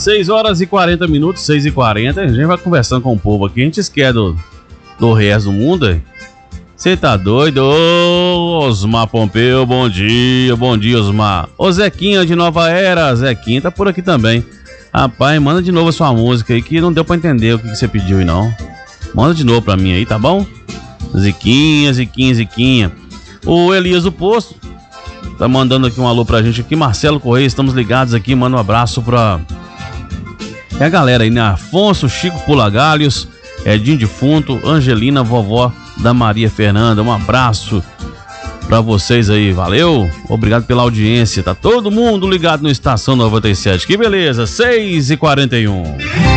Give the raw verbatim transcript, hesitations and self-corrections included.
seis horas e quarenta minutos, seis e quarenta. A gente vai conversando com o povo aqui. A gente esquece do, do resto do mundo. Você tá doido? Ô, Osmar Pompeu, bom dia, bom dia, Osmar. Ô, Zequinha de Nova Era, Zequinha tá por aqui também. Rapaz, manda de novo a sua música aí, que não deu pra entender o que, que você pediu aí, não. Manda de novo pra mim aí, tá bom? Ziquinha, Ziquinha, Ziquinha. O Elias do Posto tá mandando aqui um alô pra gente aqui. Marcelo Correia, estamos ligados aqui. Manda um abraço pra... É a galera aí, né? Afonso, Chico Pulagalhos, Edinho Defunto, Angelina, vovó da Maria Fernanda. Um abraço pra vocês aí, valeu? Obrigado pela audiência. Tá todo mundo ligado no Estação noventa e sete. Que beleza, seis e quarenta e um.